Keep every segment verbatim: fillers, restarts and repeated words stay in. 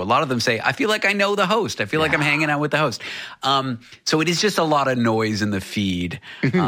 A lot of them say, I feel like I know the host. I feel yeah. like I'm hanging out with the host. Um, so it is just a lot of noise in the feed.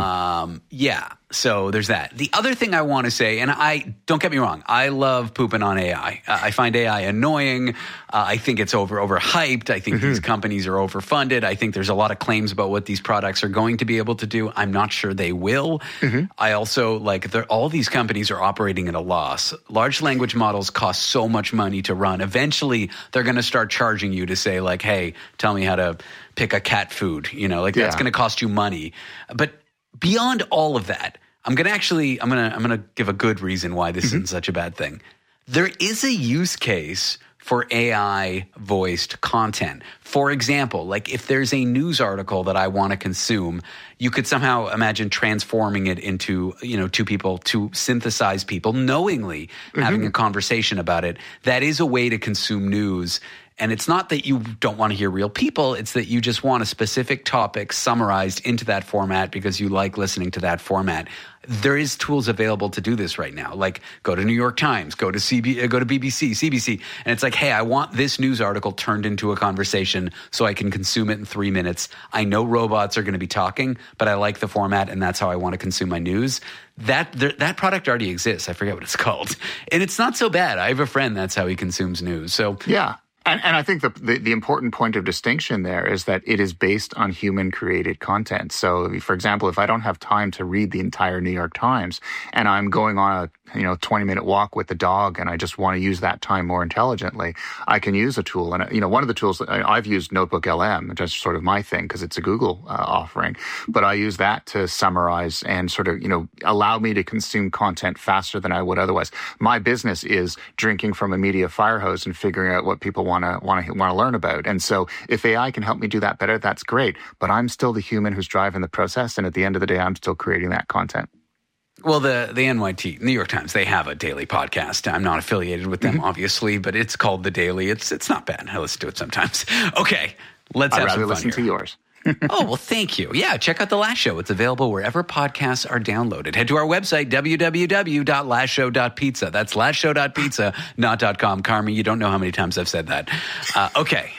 um, yeah. So there's that. The other thing I want to say, and I don't get me wrong, I love pooping on A I. Uh, I find A I annoying. Uh, I think it's over overhyped. I think mm-hmm. these companies are overfunded. I think there's a lot of claims about what these products are going to be able to do. I'm not sure they will. Mm-hmm. I also like all these companies are operating at a loss. Large language models cost so much money to run. Eventually, they're going to start charging you to say like, hey, tell me how to pick a cat food. You know, like yeah. that's going to cost you money. But beyond all of that, I'm going to actually, I'm going to, I'm going to give a good reason why this mm-hmm. isn't such a bad thing. There is a use case for A I voiced content. For example, like if there's a news article that I want to consume, you could somehow imagine transforming it into, you know, two people to synthesize people knowingly mm-hmm. having a conversation about it. That is a way to consume news. And it's not that you don't want to hear real people. It's that you just want a specific topic summarized into that format because you like listening to that format. There is tools available to do this right now. Like go to New York Times, go to C B, uh, go to B B C, C B C, and it's like, hey, I want this news article turned into a conversation so I can consume it in three minutes. I know robots are going to be talking, but I like the format, and that's how I want to consume my news. That th- that product already exists. I forget what it's called, and it's not so bad. I have a friend that's how he consumes news. So yeah. And, and I think the, the the important point of distinction there is that it is based on human-created content. So, for example, if I don't have time to read the entire New York Times and I'm going on a you know twenty-minute walk with the dog and I just want to use that time more intelligently, I can use a tool. And you know, one of the tools I've used Notebook L M, which is sort of my thing because it's a Google uh, offering, but I use that to summarize and sort of you know allow me to consume content faster than I would otherwise. My business is drinking from a media fire hose and figuring out what people want. Want to want to want to learn about. And so if A I can help me do that better, that's great. But I'm still the human who's driving the process. And at the end of the day, I'm still creating that content. Well, the, the N Y T, New York Times, they have a daily podcast. I'm not affiliated with them, mm-hmm. obviously, but it's called The Daily. It's it's not bad. I listen to it sometimes. Okay, let's I'd have rather some fun listen here. to yours. Oh, well, thank you. Yeah, check out The Last Show. It's available wherever podcasts are downloaded. Head to our website, w w w dot last show dot pizza. That's last show dot pizza, not .com. Carmi, you don't know how many times I've said that. Uh, okay.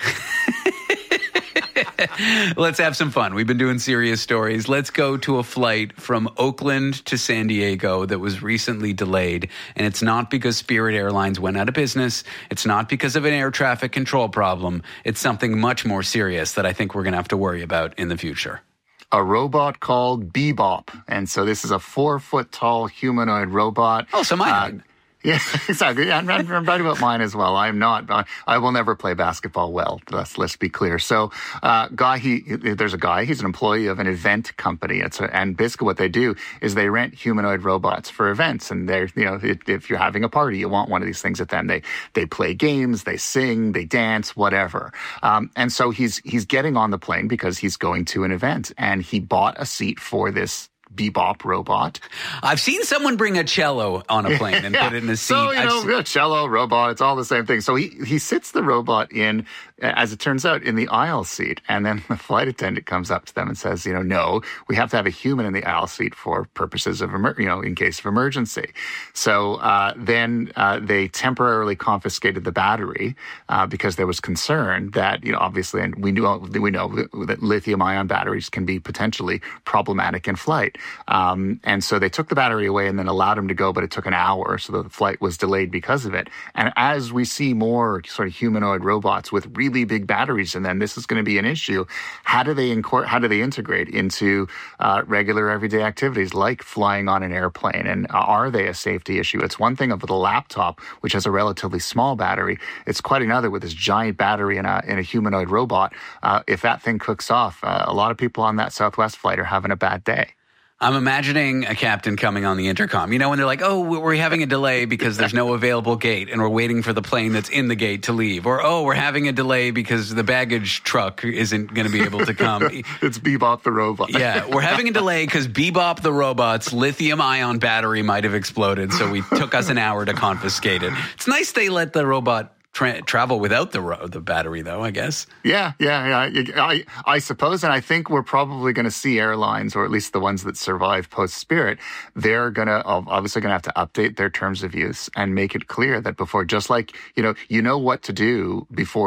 Let's have some fun. We've been doing serious stories. Let's go to a flight from Oakland to San Diego that was recently delayed. And it's not because Spirit Airlines went out of business. It's not because of an air traffic control problem. It's something much more serious that I think we're going to have to worry about in the future. A robot called Bebop. And so this is a four-foot-tall humanoid robot. Oh, so mine. Uh, Yeah, exactly. Yeah, I'm, I'm right about mine as well. I'm not. I, I will never play basketball well. Let's let's be clear. So, uh, guy, he there's a guy. He's an employee of an event company. It's a, and basically what they do is they rent humanoid robots for events. And they're you know if, if you're having a party, you want one of these things at them. They they play games, they sing, they dance, whatever. Um, and so he's he's getting on the plane because he's going to an event, and he bought a seat for this Bebop robot. I've seen someone bring a cello on a plane and yeah. put it in a seat. So, you know, I've yeah, cello, robot, it's all the same thing. So he, he sits the robot in, as it turns out, in the aisle seat. And then the flight attendant comes up to them and says, you know, no, we have to have a human in the aisle seat for purposes of, emer- you know, in case of emergency. So uh, then uh, they temporarily confiscated the battery uh, because there was concern that, you know, obviously, and we know, we know that lithium ion batteries can be potentially problematic in flight. Um, and so they took the battery away and then allowed him to go, but it took an hour, so the flight was delayed because of it. And as we see more sort of humanoid robots with really big batteries, and then this is going to be an issue, how do they incorporate, how do they integrate into uh, regular everyday activities like flying on an airplane? And are they a safety issue? It's one thing with a laptop, which has a relatively small battery. It's quite another with this giant battery in a, in a humanoid robot. Uh, if that thing cooks off, uh, a lot of people on that Southwest flight are having a bad day. I'm imagining a captain coming on the intercom. You know, when they're like, oh, we're having a delay because there's no available gate and we're waiting for the plane that's in the gate to leave. Or, oh, we're having a delay because the baggage truck isn't going to be able to come. It's Bebop the robot. Yeah, we're having a delay because Bebop the robot's lithium-ion battery might have exploded, so we took us an hour to confiscate it. It's nice they let the robot Tra- travel without the ro- the battery, though, I guess. Yeah, yeah, yeah. I, I suppose, and I think we're probably going to see airlines, or at least the ones that survive post-Spirit, they're going to obviously going to have to update their terms of use and make it clear that before, just like, you know, you know what to do before